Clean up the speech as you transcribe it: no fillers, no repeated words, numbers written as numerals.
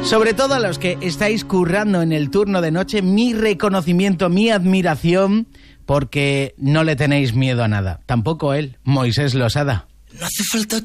Sobre todo a los que estáis currando en el turno de noche, mi reconocimiento, mi admiración, porque no le tenéis miedo a nada. Tampoco él, Moisés Losada. No hace falta